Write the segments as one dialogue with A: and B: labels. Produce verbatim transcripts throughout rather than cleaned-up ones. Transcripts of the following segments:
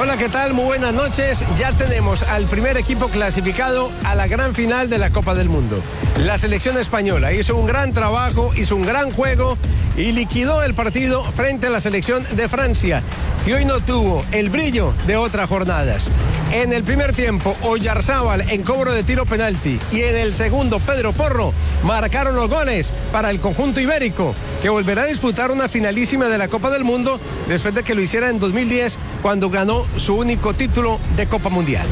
A: Hola, ¿qué tal? Muy buenas noches. Ya tenemos al primer equipo clasificado a la gran final de la Copa del Mundo. La selección española hizo un gran trabajo, hizo un gran juego y liquidó el partido frente a la selección de Francia, que hoy no tuvo el brillo de otras jornadas. En el primer tiempo, Oyarzábal en cobro de tiro penalti y en el segundo, Pedro Porro marcaron los goles para el conjunto ibérico, que volverá a disputar una finalísima de la Copa del Mundo después de que lo hiciera en dos mil diez, cuando ganó su único título de Copa Mundial.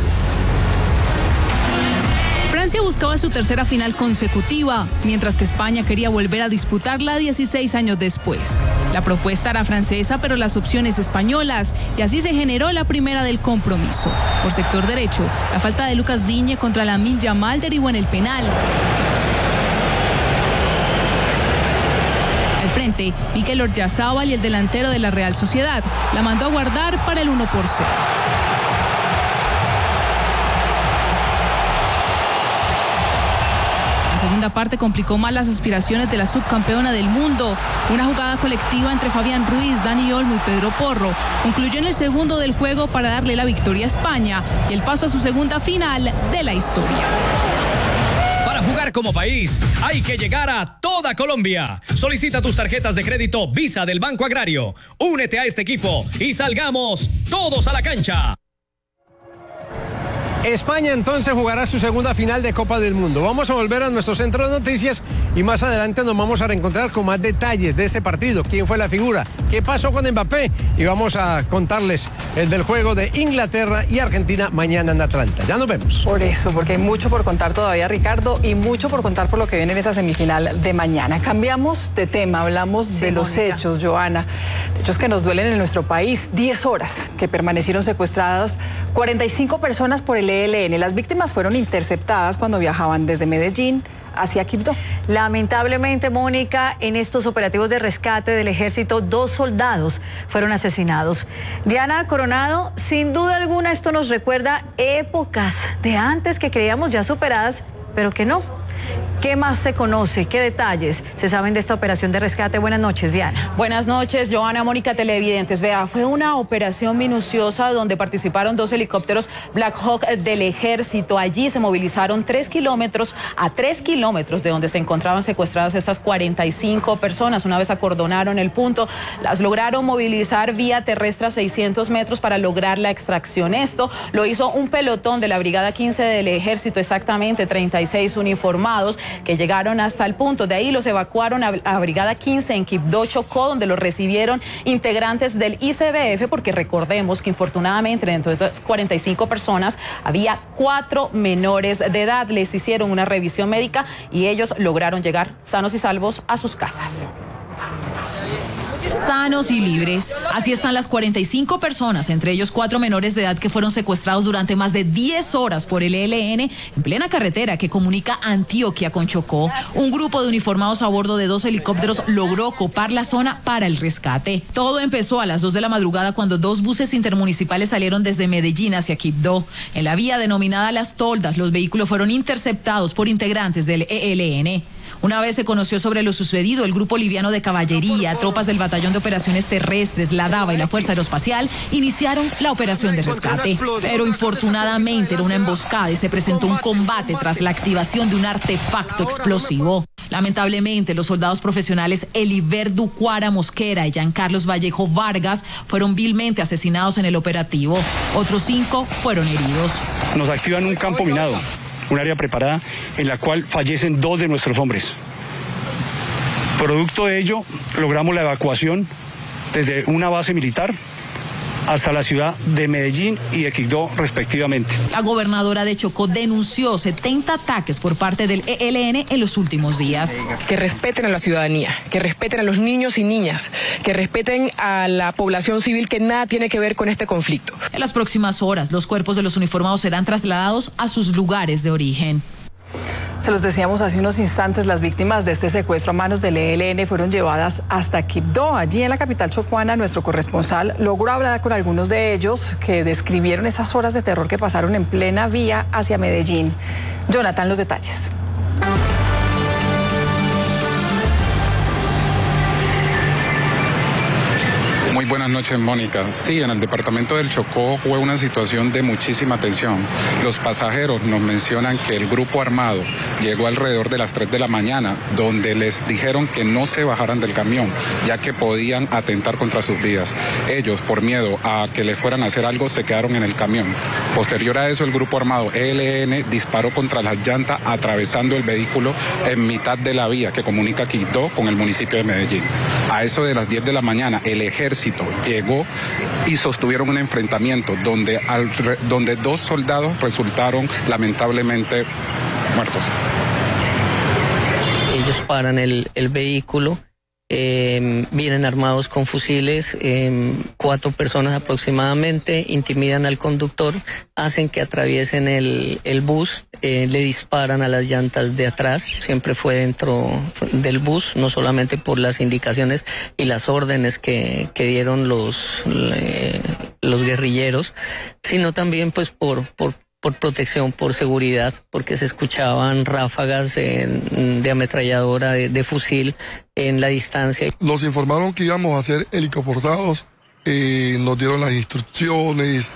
B: Francia buscaba su tercera final consecutiva, mientras que España quería volver a disputarla dieciséis años después. La propuesta era francesa, pero las opciones españolas, y así se generó la primera del compromiso. Por sector derecho, la falta de Lucas Digne contra Lamine Yamal derivó en el penal. Al frente, Mikel Oyarzábal y el delantero de la Real Sociedad la mandó a guardar para el uno por cero. La segunda parte complicó más las aspiraciones de la subcampeona del mundo. Una jugada colectiva entre Fabián Ruiz, Dani Olmo y Pedro Porro concluyó en el segundo del juego para darle la victoria a España y el paso a su segunda final de la historia.
C: Para jugar como país, hay que llegar a toda Colombia. Solicita tus tarjetas de crédito Visa del Banco Agrario. Únete a este equipo y salgamos todos a la cancha.
A: España entonces jugará su segunda final de Copa del Mundo. Vamos a volver a nuestro centro de noticias y más adelante nos vamos a reencontrar con más detalles de este partido. ¿Quién fue la figura? ¿Qué pasó con Mbappé? Y vamos a contarles el del juego de Inglaterra y Argentina mañana en Atlanta. Ya nos vemos.
D: Por eso, porque hay mucho por contar todavía, Ricardo, y mucho por contar por lo que viene en esa semifinal de mañana. Cambiamos de tema, hablamos sí, de los Mónica. hechos, Joana. Hechos que nos duelen en nuestro país. diez horas que permanecieron secuestradas cuarenta y cinco personas por el E L N. Las víctimas fueron interceptadas cuando viajaban desde Medellín hacia Quibdó.
E: Lamentablemente, Mónica, en estos operativos de rescate del ejército, dos soldados fueron asesinados. Diana Coronado, sin duda alguna esto nos recuerda épocas de antes que creíamos ya superadas, pero que no. ¿Qué más se conoce? ¿Qué detalles se saben de esta operación de rescate? Buenas noches, Diana.
F: Buenas noches, Joana, Mónica, televidentes. Vea, fue una operación minuciosa donde participaron dos helicópteros Black Hawk del ejército. Allí se movilizaron tres kilómetros a tres kilómetros de donde se encontraban secuestradas estas cuarenta y cinco personas. Una vez acordonaron el punto, las lograron movilizar vía terrestre a seiscientos metros para lograr la extracción. Esto lo hizo un pelotón de la Brigada quince del ejército, exactamente treinta y seis uniformados, que llegaron hasta el punto. De ahí los evacuaron a, a Brigada quince en Quibdó, Chocó, donde los recibieron integrantes del I C B F, porque recordemos que infortunadamente dentro de esas cuarenta y cinco personas había cuatro menores de edad. Les hicieron una revisión médica y ellos lograron llegar sanos y salvos a sus casas.
B: Sanos y libres. Así están las cuarenta y cinco personas, entre ellos cuatro menores de edad que fueron secuestrados durante más de diez horas por el E L N en plena carretera que comunica Antioquia con Chocó. Un grupo de uniformados a bordo de dos helicópteros logró copar la zona para el rescate. Todo empezó a las dos de la madrugada cuando dos buses intermunicipales salieron desde Medellín hacia Quibdó. En la vía denominada Las Toldas, los vehículos fueron interceptados por integrantes del E L N. Una vez se conoció sobre lo sucedido, el grupo liviano de caballería, tropas del Batallón de Operaciones Terrestres, la DAVA y la Fuerza Aeroespacial iniciaron la operación de rescate. Pero infortunadamente era una emboscada y se presentó un combate tras la activación de un artefacto explosivo. Lamentablemente, los soldados profesionales Eliver Ducuara Mosquera y Giancarlos Vallejo Vargas fueron vilmente asesinados en el operativo. Otros cinco fueron heridos.
G: Nos activan un campo minado, un área preparada en la cual fallecen dos de nuestros hombres. Producto de ello, logramos la evacuación desde una base militar hasta la ciudad de Medellín y de Quibdó, respectivamente.
B: La gobernadora de Chocó denunció setenta ataques por parte del E L N en los últimos días.
H: Que respeten a la ciudadanía, que respeten a los niños y niñas, que respeten a la población civil que nada tiene que ver con este conflicto.
B: En las próximas horas, los cuerpos de los uniformados serán trasladados a sus lugares de origen.
D: Se los decíamos hace unos instantes, las víctimas de este secuestro a manos del E L N fueron llevadas hasta Quibdó. Allí en la capital chocuana, nuestro corresponsal logró hablar con algunos de ellos que describieron esas horas de terror que pasaron en plena vía hacia Medellín. Jonathan, los detalles.
I: Muy buenas noches, Mónica. Sí, en el departamento del Chocó fue una situación de muchísima tensión. Los pasajeros nos mencionan que el grupo armado llegó alrededor de las tres de la mañana, donde les dijeron que no se bajaran del camión, ya que podían atentar contra sus vidas. Ellos, por miedo a que les fueran a hacer algo, se quedaron en el camión. Posterior a eso, el grupo armado E L N disparó contra las llantas, atravesando el vehículo en mitad de la vía que comunica Quibdó con el municipio de Medellín. A eso de las diez de la mañana, el ejército llegó y sostuvieron un enfrentamiento donde, al, donde dos soldados resultaron lamentablemente muertos.
J: Ellos paran el, el vehículo, eh, vienen armados con fusiles, eh, cuatro personas aproximadamente, intimidan al conductor, hacen que atraviesen el, el bus, eh, le disparan a las llantas de atrás, siempre fue dentro del bus, no solamente por las indicaciones y las órdenes que, que dieron los, eh, los guerrilleros, sino también pues por, por por protección, por seguridad, porque se escuchaban ráfagas en, de ametralladora, de, de fusil en la distancia.
K: Nos informaron que íbamos a ser helicoportados, eh, nos dieron las instrucciones.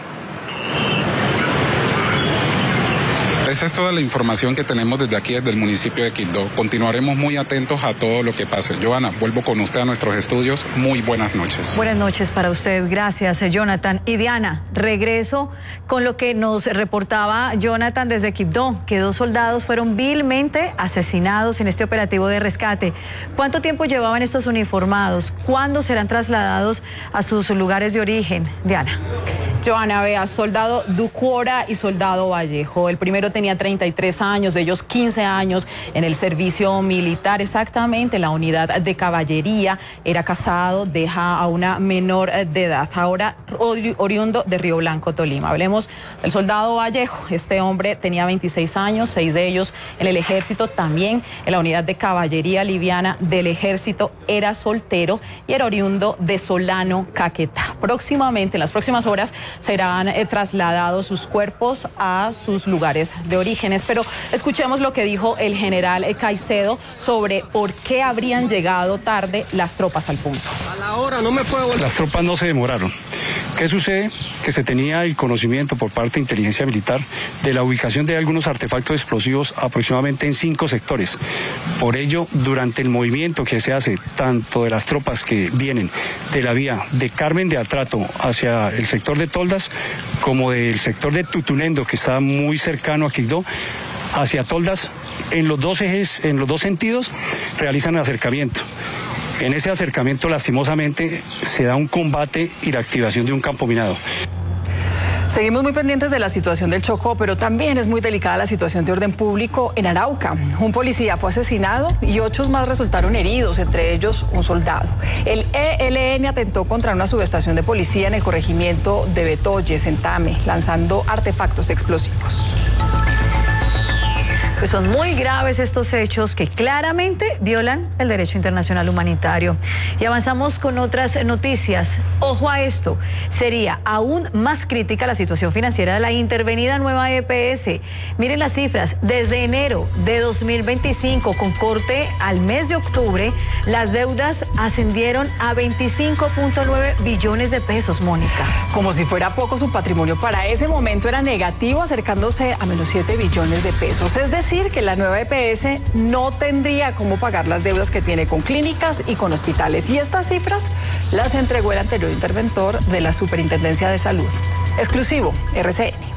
I: Esa es toda la información que tenemos desde aquí, desde el municipio de Quibdó. Continuaremos muy atentos a todo lo que pase. Joana, vuelvo con usted a nuestros estudios. Muy buenas noches.
E: Buenas noches para usted. Gracias, Jonathan. Y Diana, regreso con lo que nos reportaba Jonathan desde Quibdó, que dos soldados fueron vilmente asesinados en este operativo de rescate. ¿Cuánto tiempo llevaban estos uniformados? ¿Cuándo serán trasladados a sus lugares de origen? Diana.
F: Joana, vea, soldado Ducuora y soldado Vallejo. El primero tenía treinta y tres años, de ellos quince años en el servicio militar, exactamente, la unidad de caballería. Era casado, deja a una menor de edad, ahora oriundo de Río Blanco, Tolima. Hablemos del soldado Vallejo. Este hombre tenía veintiséis años, seis de ellos en el ejército, también en la unidad de caballería liviana del ejército. Era soltero y era oriundo de Solano, Caquetá. Próximamente, en las próximas horas, serán eh, trasladados sus cuerpos a sus lugares de orígenes. Pero escuchemos lo que dijo el general eh, Caicedo sobre por qué habrían llegado tarde las tropas al punto.
G: A la hora no me puedo... Las tropas no se demoraron. ¿Qué sucede? Que se tenía el conocimiento por parte de inteligencia militar de la ubicación de algunos artefactos explosivos aproximadamente en cinco sectores. Por ello, durante el movimiento que se hace, tanto de las tropas que vienen de la vía de Carmen de Atrato hacia el sector de Toldas, como del sector de Tutunendo, que está muy cercano a Quibdó, hacia Toldas, en los dos ejes, en los dos sentidos, realizan el acercamiento. En ese acercamiento, lastimosamente, se da un combate y la activación de un campo minado.
D: Seguimos muy pendientes de la situación del Chocó, pero también es muy delicada la situación de orden público en Arauca. Un policía fue asesinado y ocho más resultaron heridos, entre ellos un soldado. El E L N atentó contra una subestación de policía en el corregimiento de Betoyes, en Tame, lanzando artefactos explosivos.
E: Pues son muy graves estos hechos que claramente violan el derecho internacional humanitario. Y avanzamos con otras noticias. Ojo a esto, sería aún más crítica la situación financiera de la intervenida nueva E P S. Miren las cifras, desde enero de dos mil veinticinco con corte al mes de octubre, las deudas ascendieron a veinticinco punto nueve billones de pesos, Mónica.
D: Como si fuera poco, su patrimonio para ese momento era negativo, acercándose a menos siete billones de pesos. Es decir, decir que la nueva E P S no tendría cómo pagar las deudas que tiene con clínicas y con hospitales. Y estas cifras las entregó el anterior interventor de la Superintendencia de Salud. Exclusivo, R C N.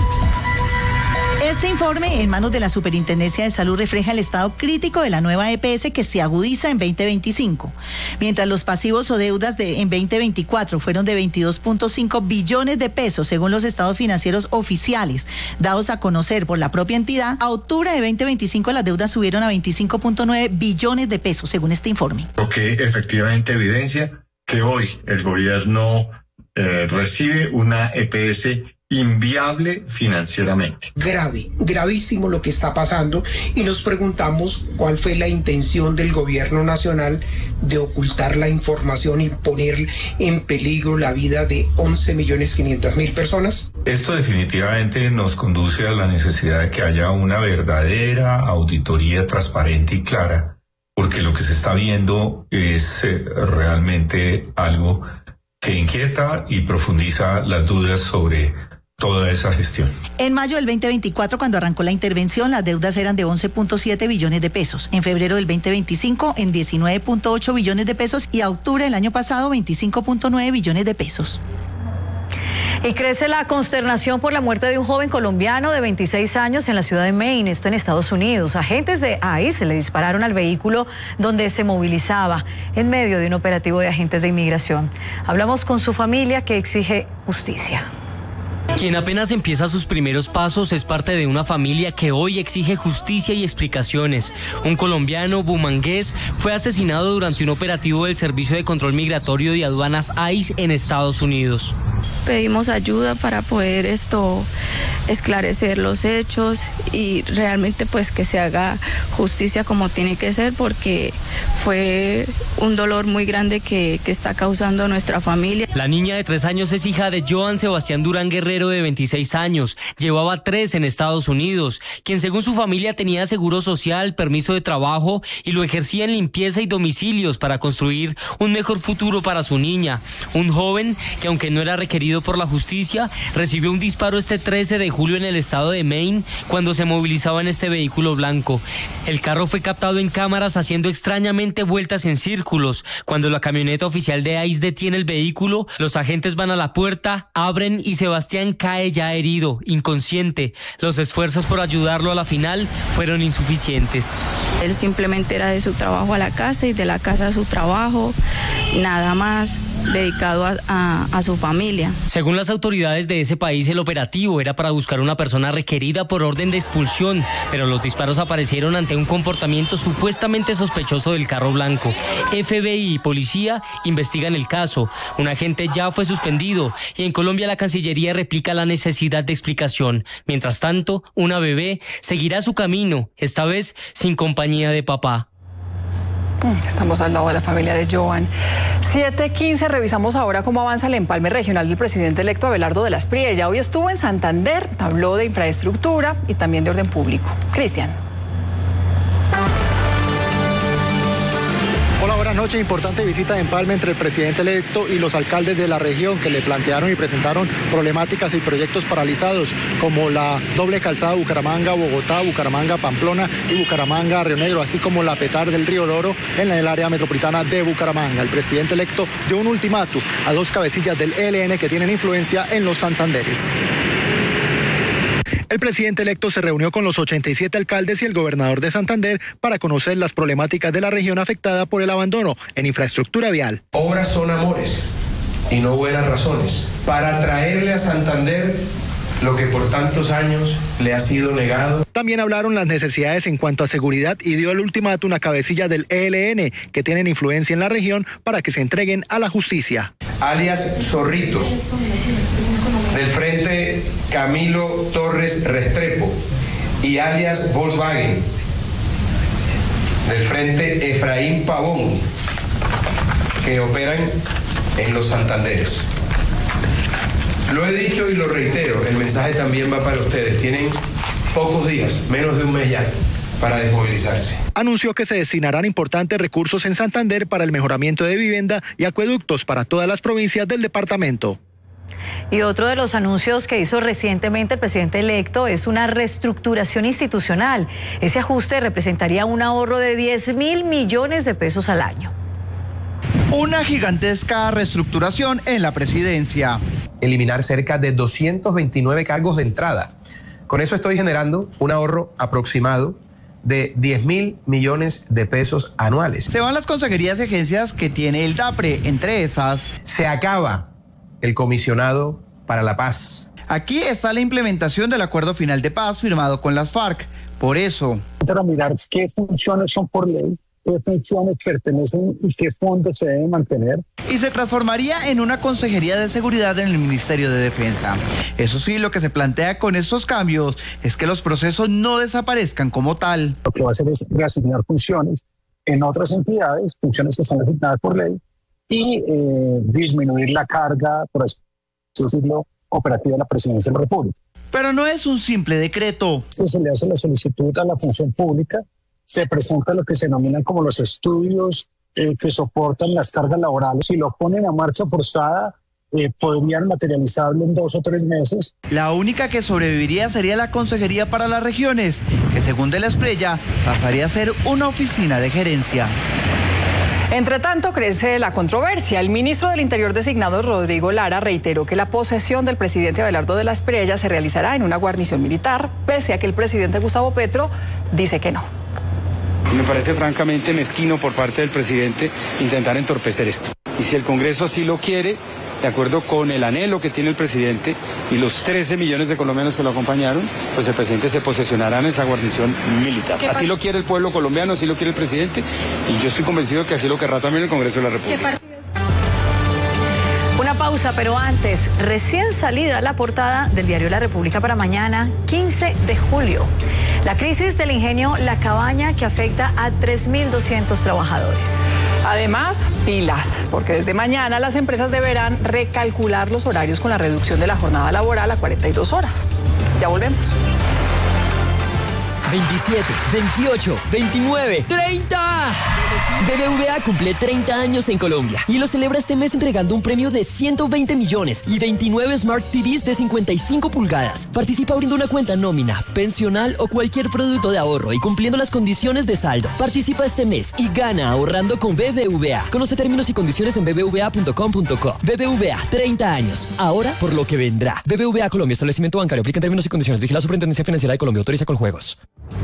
L: Este informe en manos de la Superintendencia de Salud refleja el estado crítico de la nueva E P S que se agudiza en veinte veinticinco. Mientras los pasivos o deudas de, en veinte veinticuatro fueron de veintidós punto cinco billones de pesos según los estados financieros oficiales dados a conocer por la propia entidad, a octubre de veinte veinticinco las deudas subieron a veinticinco punto nueve billones de pesos según este informe.
M: Lo que efectivamente evidencia que hoy el gobierno eh, recibe una E P S inviable financieramente.
N: Grave, gravísimo lo que está pasando y nos preguntamos cuál fue la intención del gobierno nacional de ocultar la información y poner en peligro la vida de once millones quinientas mil personas.
O: Esto definitivamente nos conduce a la necesidad de que haya una verdadera auditoría transparente y clara, porque lo que se está viendo es eh, realmente algo que inquieta y profundiza las dudas sobre toda esa gestión.
L: En mayo del veinte veinticuatro, cuando arrancó la intervención, las deudas eran de once punto siete billones de pesos. En febrero del veinte veinticinco, en diecinueve punto ocho billones de pesos y a octubre del año pasado, veinticinco punto nueve billones de pesos.
E: Y crece la consternación por la muerte de un joven colombiano de veintiséis años en la ciudad de Maine, esto en Estados Unidos. Agentes de ICE le dispararon al vehículo donde se movilizaba en medio de un operativo de agentes de inmigración. Hablamos con su familia, que exige justicia.
P: Quien apenas empieza sus primeros pasos es parte de una familia que hoy exige justicia y explicaciones. Un colombiano bumangués fue asesinado durante un operativo del Servicio de Control Migratorio y Aduanas ICE en Estados Unidos.
Q: Pedimos ayuda para poder esto esclarecer los hechos y realmente pues que se haga justicia como tiene que ser, porque fue un dolor muy grande que, que está causando nuestra familia.
P: La niña de tres años es hija de Joan Sebastián Durán Guerrero, de veintiséis años. Llevaba tres en Estados Unidos, quien según su familia tenía seguro social, permiso de trabajo y lo ejercía en limpieza y domicilios para construir un mejor futuro para su niña. Un joven que, aunque no era requerido por la justicia, recibió un disparo este trece de julio en el estado de Maine cuando se movilizaba en este vehículo blanco. El carro fue captado en cámaras haciendo extrañamente vueltas en círculos. Cuando la camioneta oficial de ICE detiene el vehículo, los agentes van a la puerta, abren y Sebastián cae ya herido, inconsciente. Los esfuerzos por ayudarlo a la final fueron insuficientes.
Q: Él simplemente era de su trabajo a la casa y de la casa a su trabajo, nada más, dedicado a, a, a su familia.
P: Según las autoridades de ese país, el operativo era para buscar una persona requerida por orden de expulsión, pero los disparos aparecieron ante un comportamiento supuestamente sospechoso del carro blanco. F B I y policía investigan el caso. Un agente ya fue suspendido y en Colombia la Cancillería replica la necesidad de explicación. Mientras tanto, una bebé seguirá su camino, esta vez sin compañía de papá.
D: Estamos al lado de la familia de Joan. siete quince, revisamos ahora cómo avanza el empalme regional del presidente electo Abelardo de la Espriella. Hoy estuvo en Santander, habló de infraestructura y también de orden público. Cristian.
R: Hola, buenas noches. Importante visita de empalme entre el presidente electo y los alcaldes de la región, que le plantearon y presentaron problemáticas y proyectos paralizados, como la doble calzada Bucaramanga-Bogotá, Bucaramanga-Pamplona y Bucaramanga-Río Negro, así como la petar del Río Loro en el área metropolitana de Bucaramanga. El presidente electo dio un ultimátum a dos cabecillas del E L N que tienen influencia en los Santanderes. El presidente electo se reunió con los ochenta y siete alcaldes y el gobernador de Santander para conocer las problemáticas de la región afectada por el abandono en infraestructura vial.
S: Obras son amores y no buenas razones para traerle a Santander lo que por tantos años le ha sido negado.
R: También hablaron las necesidades en cuanto a seguridad y dio el ultimátum a cabecilla del E L N que tienen influencia en la región para que se entreguen a la justicia.
S: Alias Zorritos, del Frente Camilo Torres Restrepo, y alias Volkswagen, del Frente Efraín Pavón, que operan en los Santanderes. Lo he dicho y lo reitero, el mensaje también va para ustedes. Tienen pocos días, menos de un mes ya, para desmovilizarse.
R: Anunció que se destinarán importantes recursos en Santander para el mejoramiento de vivienda y acueductos para todas las provincias del departamento.
E: Y otro de los anuncios que hizo recientemente el presidente electo es una reestructuración institucional. Ese ajuste representaría un ahorro de diez mil millones de pesos al año.
T: Una gigantesca reestructuración en la presidencia.
U: Eliminar cerca de doscientos veintinueve cargos de entrada. Con eso estoy generando un ahorro aproximado de diez mil millones de pesos anuales.
T: Se van las consejerías y agencias que tiene el DAPRE, entre esas.
U: Se acaba el comisionado para la paz.
T: Aquí está la implementación del acuerdo final de paz firmado con las FARC. Por eso,
V: para mirar qué funciones son por ley, qué funciones pertenecen y qué fondos se deben mantener.
T: Y se transformaría en una consejería de seguridad en el Ministerio de Defensa. Eso sí, lo que se plantea con estos cambios es que los procesos no desaparezcan como tal.
V: Lo que va a hacer es reasignar funciones en otras entidades, funciones que están asignadas por ley, y eh, disminuir la carga, por así decirlo, operativa de la Presidencia de la República.
T: Pero no es un simple decreto.
V: Se le hace la solicitud a la función pública, se presenta lo que se denominan como los estudios eh, que soportan las cargas laborales. Si lo ponen a marcha forzada, eh, podrían materializarlo en dos o tres meses.
T: La única que sobreviviría sería la Consejería para las Regiones, que según De la Espriella pasaría a ser una oficina de gerencia.
D: Entre tanto, crece la controversia. El ministro del Interior designado, Rodrigo Lara, reiteró que la posesión del presidente Abelardo de la Espriella se realizará en una guarnición militar, pese a que el presidente Gustavo Petro dice que no.
G: Me parece francamente mezquino por parte del presidente intentar entorpecer esto. Y si el Congreso así lo quiere, de acuerdo con el anhelo que tiene el presidente y los trece millones de colombianos que lo acompañaron, pues el presidente se posesionará en esa guarnición militar. Así lo quiere el pueblo colombiano, así lo quiere el presidente, y yo estoy convencido que así lo querrá también el Congreso de la República.
E: Una pausa, pero antes, recién salida la portada del diario La República para mañana, quince de julio. La crisis del ingenio La Cabaña que afecta a tres mil doscientos trabajadores.
D: Además, pilas, porque desde mañana las empresas deberán recalcular los horarios con la reducción de la jornada laboral a cuarenta y dos horas. Ya volvemos.
A: veintisiete, veintiocho, veintinueve, treinta. B B V A cumple treinta años en Colombia y lo celebra este mes entregando un premio de ciento veinte millones y veintinueve Smart T Vs de cincuenta y cinco pulgadas. Participa abriendo una cuenta nómina, pensional o cualquier producto de ahorro y cumpliendo las condiciones de saldo. Participa este mes y gana ahorrando con B B V A. Conoce términos y condiciones en b b v a punto com punto co. B B V A, treinta años. Ahora por lo que vendrá. B B V A Colombia, establecimiento bancario. Aplica en términos y condiciones. Vigila la Superintendencia Financiera de Colombia. Autoriza con juegos.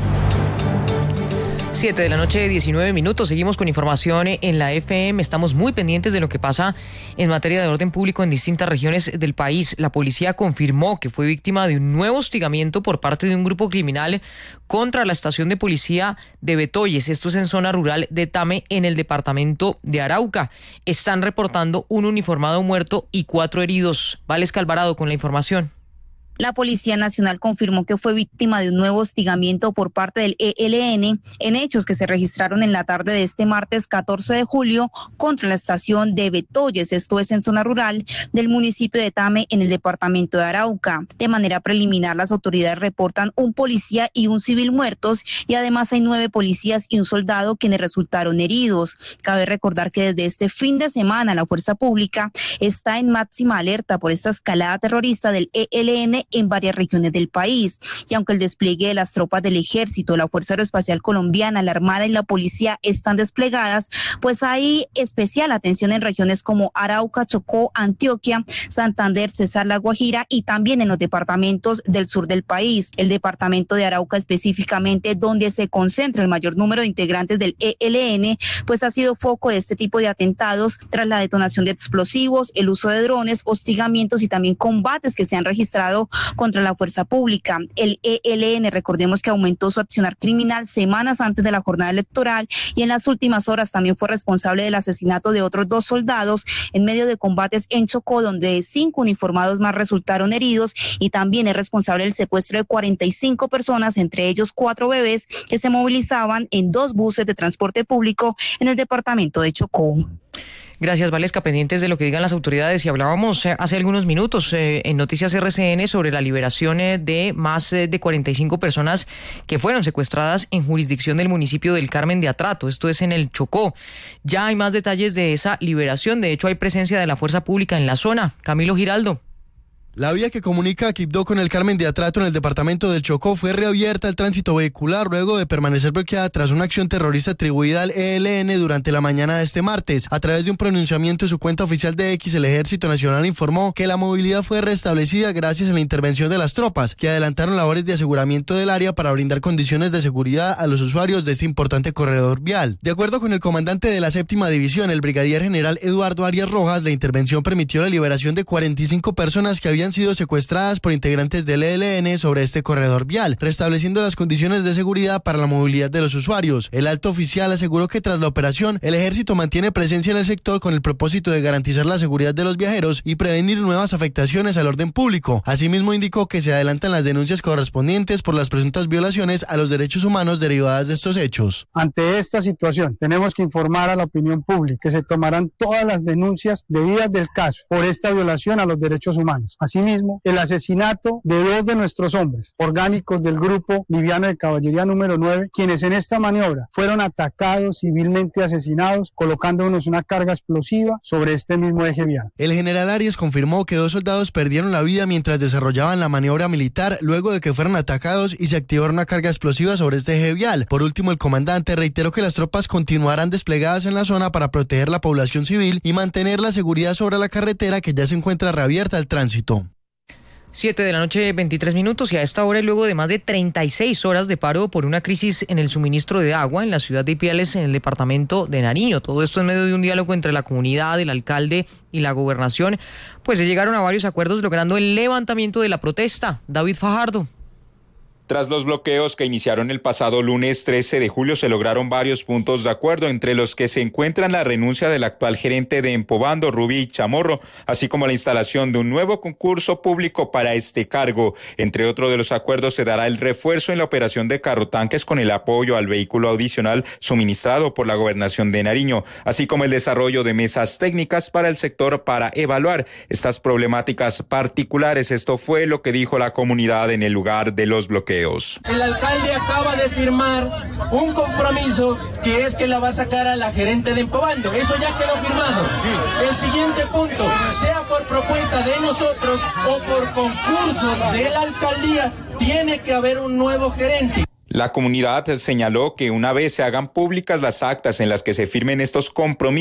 C: siete de la noche, diecinueve minutos. Seguimos con información en la F M. Estamos muy pendientes de lo que pasa en materia de orden público en distintas regiones del país. La policía confirmó que fue víctima de un nuevo hostigamiento por parte de un grupo criminal contra la estación de policía de Betoyes. Esto es en zona rural de Tame, en el departamento de Arauca. Están reportando un uniformado muerto y cuatro heridos. Vales Calvarado con la información.
W: La Policía Nacional confirmó que fue víctima de un nuevo hostigamiento por parte del E L N en hechos que se registraron en la tarde de este martes catorce de julio contra la estación de Betoyes, esto es en zona rural del municipio de Tame, en el departamento de Arauca. De manera preliminar, las autoridades reportan un policía y un civil muertos y además hay nueve policías y un soldado quienes resultaron heridos. Cabe recordar que desde este fin de semana la fuerza pública está en máxima alerta por esta escalada terrorista del E L N en varias regiones del país. Y aunque el despliegue de las tropas del Ejército, la Fuerza Aeroespacial Colombiana, la Armada y la Policía están desplegadas, pues hay especial atención en regiones como Arauca, Chocó, Antioquia, Santander, Cesar, La Guajira y también en los departamentos del sur del país. El departamento de Arauca específicamente, donde se concentra el mayor número de integrantes del E L N, pues ha sido foco de este tipo de atentados tras la detonación de explosivos, el uso de drones, hostigamientos y también combates que se han registrado contra la fuerza pública. El E L N, recordemos que aumentó su accionar criminal semanas antes de la jornada electoral y en las últimas horas también fue responsable del asesinato de otros dos soldados en medio de combates en Chocó, donde cinco uniformados más resultaron heridos, y también es responsable del secuestro de cuarenta y cinco personas, entre ellos cuatro bebés que se movilizaban en dos buses de transporte público en el departamento de Chocó.
C: Gracias, Valesca. Pendientes de lo que digan las autoridades. Y hablábamos eh, hace algunos minutos eh, en Noticias R C N sobre la liberación eh, de más eh, de cuarenta y cinco personas que fueron secuestradas en jurisdicción del municipio del Carmen de Atrato. Esto es en el Chocó. Ya hay más detalles de esa liberación. De hecho, hay presencia de la fuerza pública en la zona. Camilo Giraldo.
X: La vía que comunica a Quibdó con el Carmen de Atrato en el departamento del Chocó fue reabierta al tránsito vehicular luego de permanecer bloqueada tras una acción terrorista atribuida al E L N durante la mañana de este martes. A través de un pronunciamiento de su cuenta oficial de X, el Ejército Nacional informó que la movilidad fue restablecida gracias a la intervención de las tropas, que adelantaron labores de aseguramiento del área para brindar condiciones de seguridad a los usuarios de este importante corredor vial. De acuerdo con el comandante de la séptima división, el brigadier general Eduardo Arias Rojas, la intervención permitió la liberación de cuarenta y cinco personas que habían han sido secuestradas por integrantes del E L N sobre este corredor vial, restableciendo las condiciones de seguridad para la movilidad de los usuarios. El alto oficial aseguró que tras la operación, el ejército mantiene presencia en el sector con el propósito de garantizar la seguridad de los viajeros y prevenir nuevas afectaciones al orden público. Asimismo, indicó que se adelantan las denuncias correspondientes por las presuntas violaciones a los derechos humanos derivadas de estos hechos.
V: Ante esta situación, tenemos que informar a la opinión pública que se tomarán todas las denuncias debidas del caso por esta violación a los derechos humanos. Así
B: Asimismo, el asesinato de dos de nuestros hombres orgánicos del Grupo Liviano de Caballería número nueve, quienes en esta maniobra fueron atacados, civilmente asesinados, colocándonos una carga explosiva sobre este mismo eje vial.
X: El general Arias confirmó que dos soldados perdieron la vida mientras desarrollaban la maniobra militar luego de que fueran atacados y se activó una carga explosiva sobre este eje vial. Por último, el comandante reiteró que las tropas continuarán desplegadas en la zona para proteger la población civil y mantener la seguridad sobre la carretera, que ya se encuentra reabierta al tránsito.
C: Siete de la noche, veintitrés minutos, y a esta hora, y luego de más de treinta y seis horas de paro por una crisis en el suministro de agua en la ciudad de Ipiales, en el departamento de Nariño. Todo esto en medio de un diálogo entre la comunidad, el alcalde y la gobernación, pues se llegaron a varios acuerdos logrando el levantamiento de la protesta. David Fajardo.
H: Tras los bloqueos que iniciaron el pasado lunes trece de julio, se lograron varios puntos de acuerdo, entre los que se encuentran la renuncia del actual gerente de Empobando, Rubí Chamorro, así como la instalación de un nuevo concurso público para este cargo. Entre otros de los acuerdos, se dará el refuerzo en la operación de carrotanques con el apoyo al vehículo adicional suministrado por la Gobernación de Nariño, así como el desarrollo de mesas técnicas para el sector para evaluar estas problemáticas particulares. Esto fue lo que dijo la comunidad en el lugar de los bloqueos.
J: El alcalde acaba de firmar un compromiso que es que la va a sacar a la gerente de Empobando. Eso ya quedó firmado. El siguiente punto, sea por propuesta de nosotros o por concurso de la alcaldía, tiene que haber un nuevo gerente.
H: La comunidad señaló que una vez se hagan públicas las actas en las que se firmen estos compromisos,